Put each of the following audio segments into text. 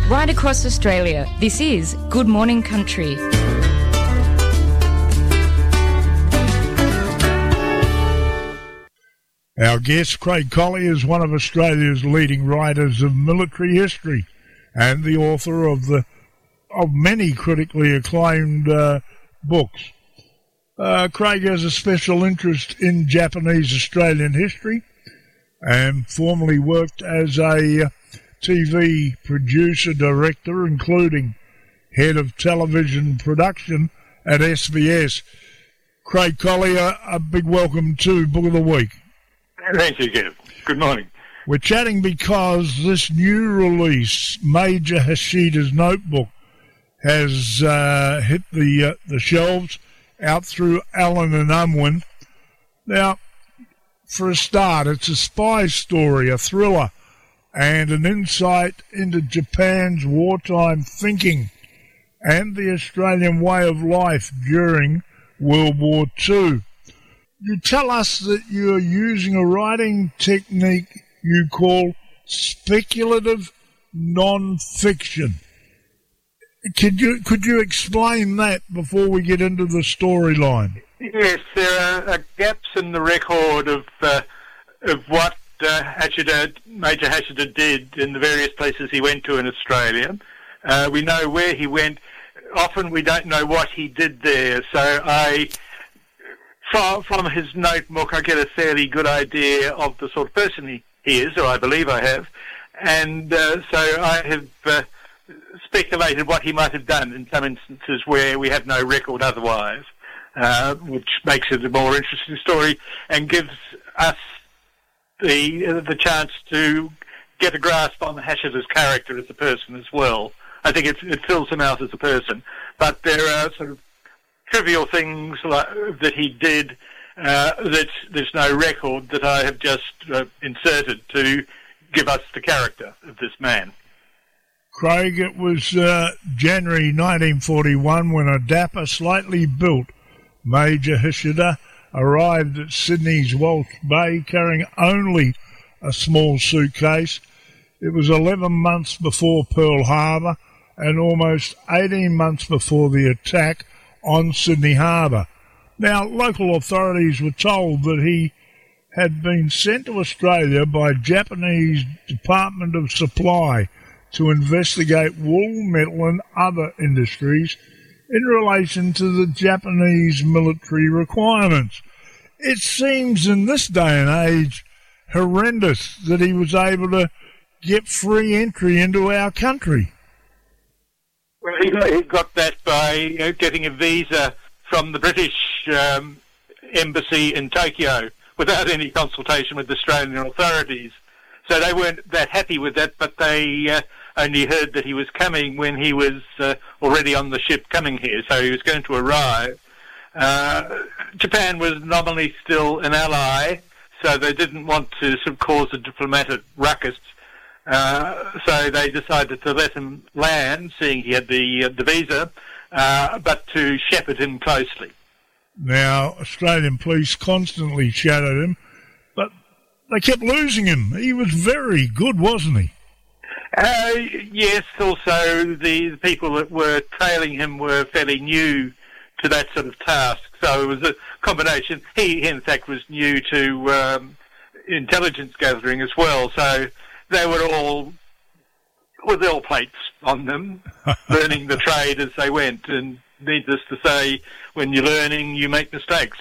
Right across Australia, this is Good Morning Country. Our guest, Craig Colley, is one of Australia's leading writers of military history and the author of many critically acclaimed books. Craig has a special interest in Japanese Australian history and formerly worked as a TV producer, director, including head of television production at SBS. Craig Colley, a big welcome to Book of the Week. Thank you, Kev. Good morning. We're chatting because this new release, Major Hashida's Notebook, has hit the shelves out through Allen and Unwin. Now, for a start, it's a spy story, a thriller, and an insight into Japan's wartime thinking and the Australian way of life during World War II. You tell us that you're using a writing technique you call speculative non-fiction. Could you explain that before we get into the storyline? Yes, there are gaps in the record of what Major Hashida did in the various places he went to in Australia. We know where he went. Often we don't know what he did there. So from his notebook, I get a fairly good idea of the sort of person he is, or I believe I have. And so I have speculated what he might have done in some instances where we have no record otherwise, which makes it a more interesting story and gives us the chance to get a grasp on Hashida's character as a person as well. I think it fills him out as a person. But there are sort of trivial things that he did that there's no record that I have just inserted to give us the character of this man. Craig, it was January 1941 when a dapper, slightly built Major Hashida arrived at Sydney's Walsh Bay carrying only a small suitcase. It was 11 months before Pearl Harbor and almost 18 months before the attack on Sydney Harbour. Now, local authorities were told that he had been sent to Australia by Japanese Department of Supply to investigate wool, metal and other industries in relation to the Japanese military requirements. It seems in this day and age horrendous that he was able to get free entry into our country. Well, he got that by getting a visa from the British embassy in Tokyo without any consultation with Australian authorities. So they weren't that happy with that, but they only heard that he was coming when he was already on the ship coming here, so he was going to arrive. Japan was nominally still an ally, so they didn't want to sort of cause a diplomatic ruckus. So they decided to let him land, seeing he had the visa, but to shepherd him closely. Now, Australian police constantly shadowed him, but they kept losing him. He was very good, wasn't he? Yes, also the people that were trailing him were fairly new to that sort of task. So it was a combination. He in fact, was new to intelligence gathering as well. So they were all with all plates on them, learning the trade as they went. And needless to say, when you're learning, you make mistakes.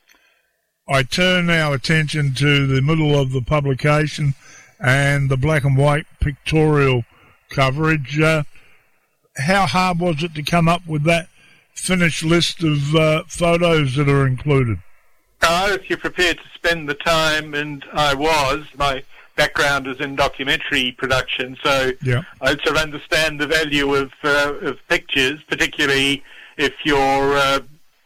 I turn our attention to the middle of the publication and the black and white pictorial coverage. How hard was it to come up with that finished list of photos that are included? If you're prepared to spend the time, and I was, my background is in documentary production, so yeah. I sort of understand the value of pictures, particularly if your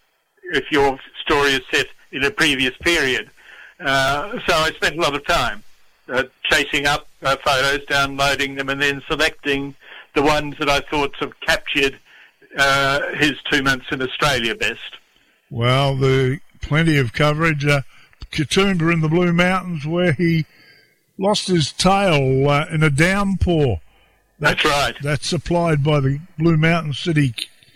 story is set in a previous period. So I spent a lot of time chasing up photos, downloading them, and then selecting the ones that I thought sort of captured his 2 months in Australia best. Well, plenty of coverage. Katoomba in the Blue Mountains, where he lost his tail in a downpour. That's right. That's supplied by the Blue Mountain City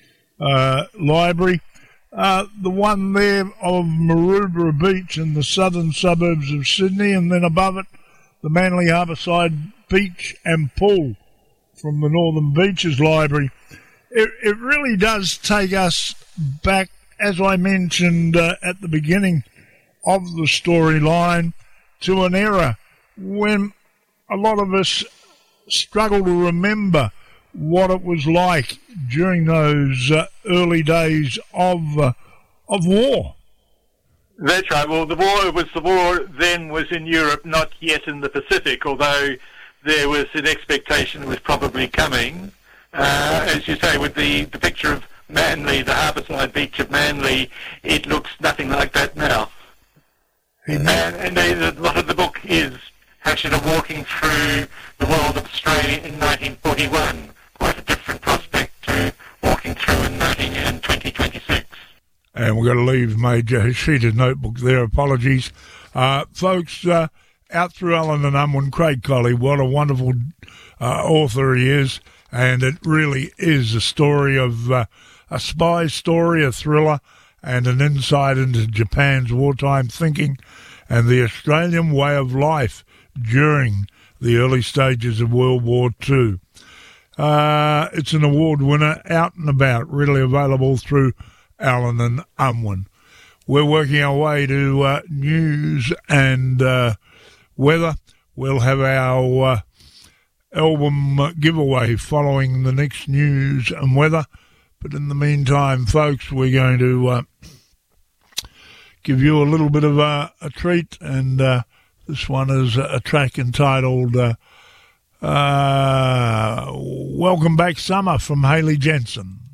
Library. The one there of Maroubra Beach in the southern suburbs of Sydney, and then above it, the Manly Harbourside Beach and Pool from the Northern Beaches Library. It really does take us back, as I mentioned at the beginning of the storyline, to an era when a lot of us struggle to remember what it was like during those early days of war. That's right. Well, the war then was in Europe, not yet in the Pacific, although there was an expectation it was probably coming. As you say, with the picture of Manly, the harbourside beach of Manly, it looks nothing like that now. And a lot of the book is Hashida walking through the world of Australia in 1941. Quite a different prospect to walking through in 2026. And we're going to leave Major Hashida's notebook there. Apologies. Folks, out through Allen and Unwin, Craig Colley, what a wonderful author he is. And it really is a story of a spy story, a thriller, and an insight into Japan's wartime thinking and the Australian way of life during the early stages of World War II. It's an award winner, out and about, readily available through Allen and Unwin. We're working our way to news and weather. We'll have our album giveaway following the next news and weather. But in the meantime, folks, we're going to give you a little bit of a treat, and this one is a track entitled Welcome Back Summer from Hayley Jensen.